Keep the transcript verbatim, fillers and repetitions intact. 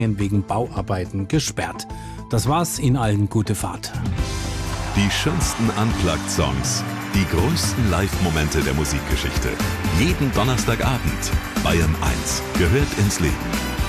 wegen Bauarbeiten gesperrt. Das war's, Ihnen allen gute Fahrt. Die schönsten Unplugged-Songs, die größten Live-Momente der Musikgeschichte. Jeden Donnerstagabend. Bayern eins gehört ins Leben.